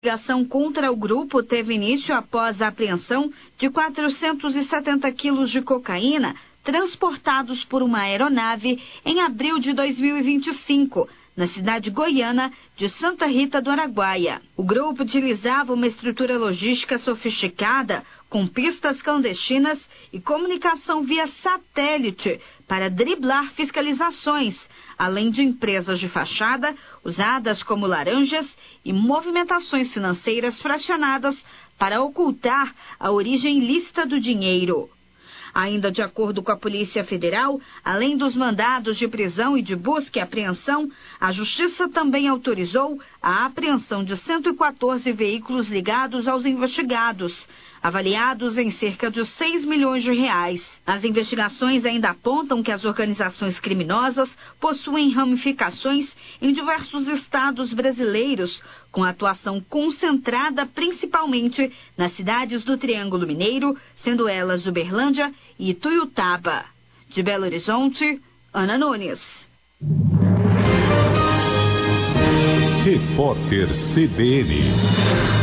A investigação contra o grupo teve início após a apreensão de 470 quilos de cocaína transportados por uma aeronave em abril de 2025, na cidade goiana de Santa Rita do Araguaia. O grupo utilizava uma estrutura logística sofisticada, com pistas clandestinas e comunicação via satélite para driblar fiscalizações, além de empresas de fachada usadas como laranjas e movimentações financeiras fracionadas para ocultar a origem ilícita do dinheiro. Ainda de acordo com a Polícia Federal, além dos mandados de prisão e de busca e apreensão, a Justiça também autorizou a apreensão de 114 veículos ligados aos investigados, avaliados em cerca de 6 milhões de reais. As investigações ainda apontam que as organizações criminosas possuem ramificações em diversos estados brasileiros, com atuação concentrada principalmente nas cidades do Triângulo Mineiro, sendo elas Uberlândia e Ituiutaba. De Belo Horizonte, Ana Nunes. Repórter CBN.